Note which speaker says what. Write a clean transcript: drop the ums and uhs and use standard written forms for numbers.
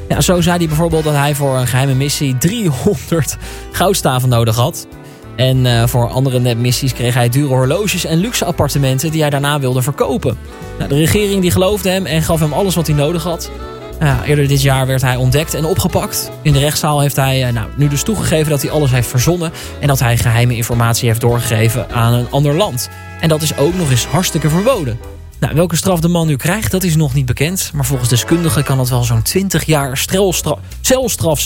Speaker 1: Ja, zo zei hij bijvoorbeeld dat hij voor een geheime missie 300 goudstaven nodig had. En voor andere nepmissies kreeg hij dure horloges en luxe appartementen die hij daarna wilde verkopen. Nou, de regering die geloofde hem en gaf hem alles wat hij nodig had. Eerder dit jaar werd hij ontdekt en opgepakt. In de rechtszaal heeft hij nu dus toegegeven dat hij alles heeft verzonnen. En dat hij geheime informatie heeft doorgegeven aan een ander land. En dat is ook nog eens hartstikke verboden. Nou, welke straf de man nu krijgt, dat is nog niet bekend. Maar volgens deskundigen kan het wel zo'n 20 jaar celstraf zijn.